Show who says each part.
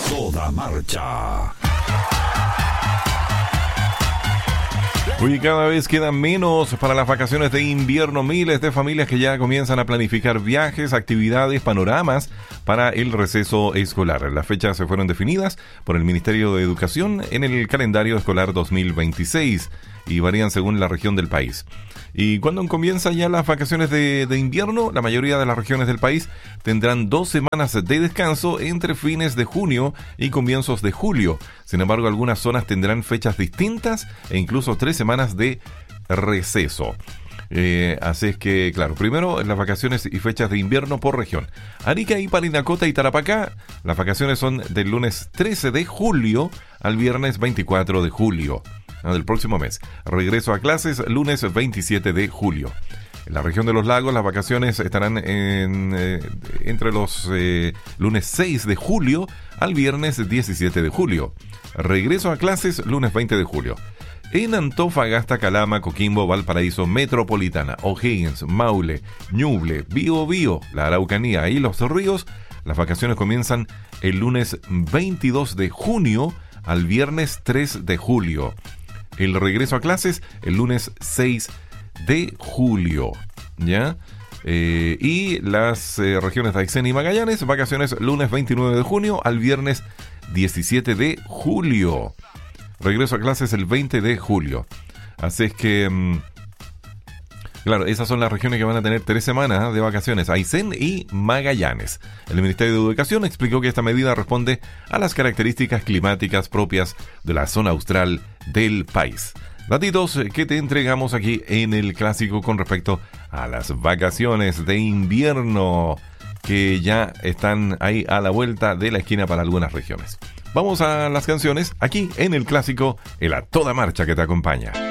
Speaker 1: toda marcha.
Speaker 2: Hoy cada vez quedan menos para las vacaciones de invierno. Miles de familias que ya comienzan a planificar viajes, actividades, panoramas para el receso escolar. Las fechas se fueron definidas por el Ministerio de Educación en el calendario escolar 2026 y varían según la región del país. Y cuando comienzan ya las vacaciones de invierno, la mayoría de las regiones del país tendrán 2 semanas de descanso entre fines de junio y comienzos de julio. Sin embargo, algunas zonas tendrán fechas distintas e incluso 3 semanas de receso. Así es que, claro, primero las vacaciones y fechas de invierno por región. Arica y Parinacota y Tarapacá, las vacaciones son del lunes 13 de julio al viernes 24 de julio. Del próximo mes. Regreso a clases lunes 27 de julio. En la región de los lagos las vacaciones estarán entre los lunes 6 de julio al viernes 17 de julio. Regreso a clases lunes 20 de julio. En Antofagasta, Calama, Coquimbo, Valparaíso, Metropolitana, O'Higgins, Maule, Ñuble, Biobío, la Araucanía y Los Ríos, las vacaciones comienzan el lunes 22 de junio al viernes 3 de julio. El regreso a clases el lunes 6 de julio, ¿ya? Y las regiones de Aysén y Magallanes, vacaciones lunes 29 de junio al viernes 17 de julio. Regreso a clases el 20 de julio. Así es que, claro, esas son las regiones que van a tener 3 semanas de vacaciones, Aysén y Magallanes. El Ministerio de Educación explicó que esta medida responde a las características climáticas propias de la zona austral del país. Datitos que te entregamos aquí en el clásico con respecto a las vacaciones de invierno que ya están ahí a la vuelta de la esquina para algunas regiones. Vamos a las canciones aquí en el clásico, en A Toda Marcha que te acompaña.